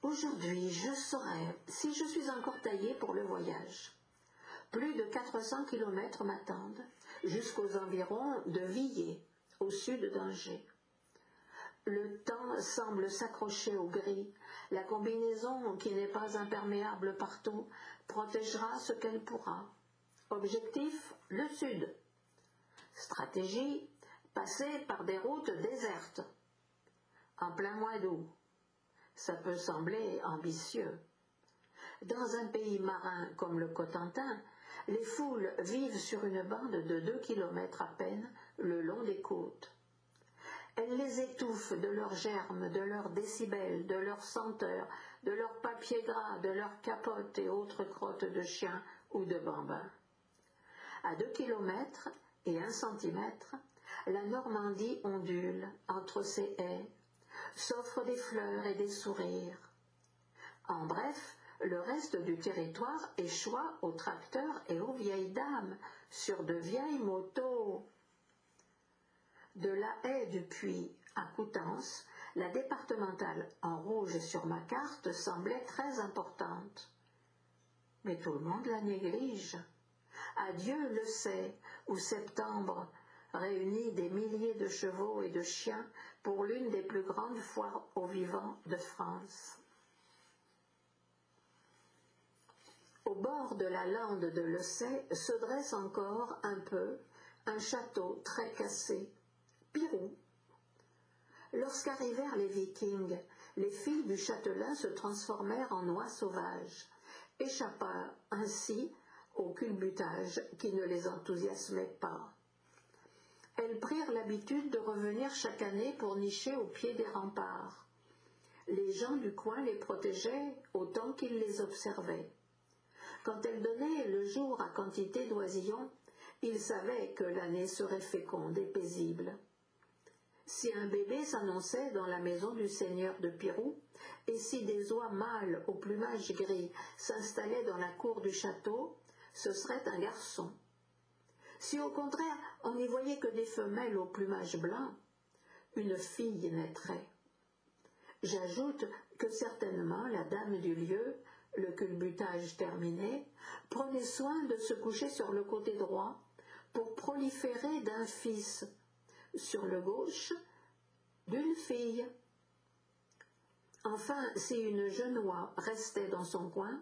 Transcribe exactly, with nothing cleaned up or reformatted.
Aujourd'hui, je saurai si je suis encore taillée pour le voyage. Plus de quatre cents kilomètres m'attendent, jusqu'aux environs de Villers, au sud d'Angers. Le temps semble s'accrocher au gris. La combinaison, qui n'est pas imperméable partout, protégera ce qu'elle pourra. Objectif, le sud. Stratégie, passer par des routes désertes. En plein mois d'août. Ça peut sembler ambitieux. Dans un pays marin comme le Cotentin, les foules vivent sur une bande de deux kilomètres à peine le long des côtes. Elles les étouffent de leurs germes, de leurs décibels, de leurs senteurs, de leurs papiers gras, de leurs capotes et autres crottes de chiens ou de bambins. À deux kilomètres et un centimètre, la Normandie ondule entre ses haies, s'offre des fleurs et des sourires. En bref, le reste du territoire échoit aux tracteurs et aux vieilles dames sur de vieilles motos. De la haie du Puy à Coutances, la départementale en rouge sur ma carte semblait très importante. Mais tout le monde la néglige. Adieu le sait, où septembre réunit des milliers de chevaux et de chiens pour l'une des plus grandes foires aux vivants de France. Au bord de la lande de Lessay se dresse encore un peu un château très cassé, Pirou. Lorsqu'arrivèrent les Vikings, les filles du châtelain se transformèrent en oies sauvages, échappant ainsi au culbutage qui ne les enthousiasmait pas. Elles prirent l'habitude de revenir chaque année pour nicher au pied des remparts. Les gens du coin les protégeaient autant qu'ils les observaient. Quand elles donnaient le jour à quantité d'oisillons, ils savaient que l'année serait féconde et paisible. Si un bébé s'annonçait dans la maison du seigneur de Pirou, et si des oies mâles au plumage gris s'installaient dans la cour du château, ce serait un garçon. Si au contraire on n'y voyait que des femelles au plumage blanc, une fille naîtrait. J'ajoute que certainement la dame du lieu, le culbutage terminé, prenait soin de se coucher sur le côté droit pour proliférer d'un fils, sur le gauche d'une fille. Enfin, si une jeune oie restait dans son coin,